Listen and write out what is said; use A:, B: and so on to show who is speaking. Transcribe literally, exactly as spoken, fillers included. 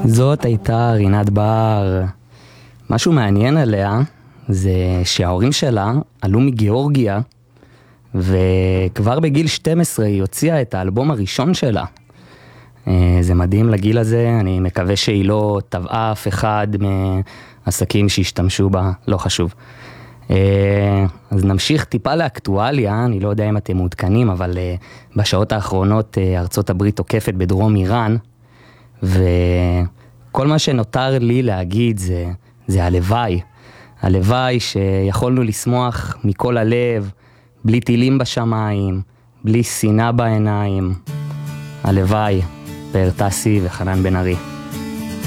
A: זאת הייתה רינת בר. משהו מעניין עליה זה שההורים שלה עלו מגיאורגיה, וכבר בגיל שתים עשרה היא הוציאה את האלבום הראשון שלה. זה מדהים לגיל הזה, אני מקווה שהיא לא טבעה אף אחד מהעסקים שהשתמשו בה, לא חשוב. אז נמשיך טיפה לאקטואליה, אני לא יודע אם אתם מעודכנים, אבל בשעות האחרונות ארצות הברית תוקפת בדרום איראן, וכל מה שנותר לי להגיד זה, זה הלוואי. הלוואי שיכולנו לשמוח מכל הלב, בלי טילים בשמיים, בלי שנאה בעיניים. הלוואי, פאר טסי וחנן בן ארי.